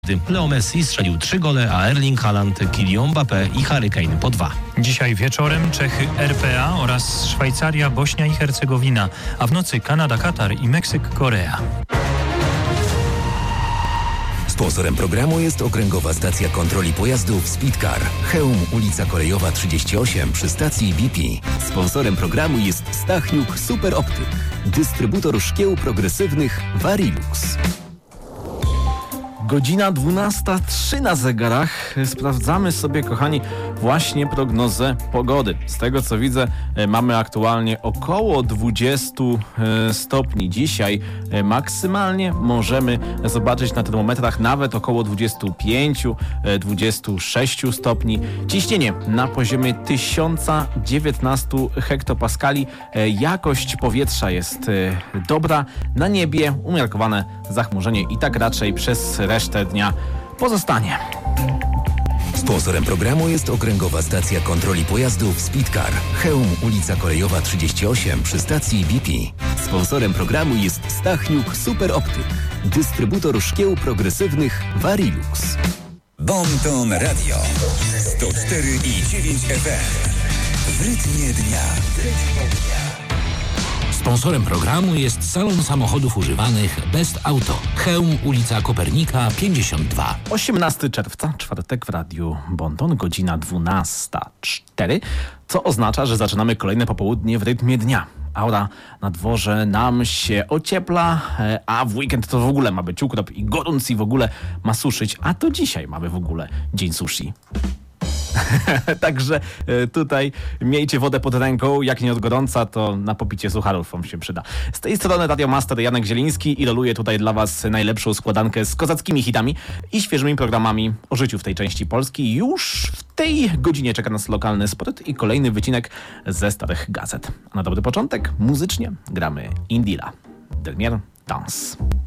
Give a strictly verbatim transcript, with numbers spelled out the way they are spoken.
Leo Messi strzelił trzy gole, a Erling Haaland, Kylian Mbappé i Harry Kane po dwa. Dzisiaj wieczorem Czechy R P A oraz Szwajcaria, Bośnia i Hercegowina, a w nocy Kanada, Katar i Meksyk, Korea. Sponsorem programu jest Okręgowa Stacja Kontroli Pojazdów Speedcar. Chełm, ulica Kolejowa trzydzieści osiem przy stacji B P. Sponsorem programu jest Stachniuk Super Optyk. Dystrybutor szkieł progresywnych Varilux. Godzina dwunasta trzy na zegarach. Sprawdzamy sobie, kochani, właśnie prognozę pogody. Z tego, co widzę, mamy aktualnie około dwadzieścia stopni. Dzisiaj maksymalnie możemy zobaczyć na termometrach nawet około dwadzieścia pięć dwadzieścia sześć stopni. Ciśnienie na poziomie tysiąc dziewiętnaście hektopaskali. Jakość powietrza jest dobra. Na niebie umiarkowane zachmurzenie i tak raczej przez resztę dnia pozostanie. Sponsorem programu jest Okręgowa Stacja Kontroli Pojazdów Speedcar. Chełm, ulica Kolejowa trzydzieści osiem przy stacji B P. Sponsorem programu jest Stachniuk Super Optyk. Dystrybutor szkieł progresywnych Varilux. Bonton Radio sto cztery i dziewięć F M. W rytmie dnia. Sponsorem programu jest salon samochodów używanych Best Auto. Chełm, ulica Kopernika pięćdziesiąt dwa. osiemnastego czerwca, czwartek w Radiu Bonton, godzina dwunasta cztery, co oznacza, że zaczynamy kolejne popołudnie w rytmie dnia. Aura na dworze nam się ociepla, a w weekend to w ogóle ma być ukrop i gorąc i w ogóle ma suszyć, a to dzisiaj mamy w ogóle dzień sushi. Także tutaj miejcie wodę pod ręką, jak nie od gorąca, to na popicie sucharów wam się przyda. Z tej strony Radio Master Janek Zieliński i roluję tutaj dla was najlepszą składankę z kozackimi hitami i świeżymi programami o życiu w tej części Polski. Już w tej godzinie czeka nas lokalny sport i kolejny wycinek ze starych gazet. A na dobry początek muzycznie gramy Indila. Dernier Dance.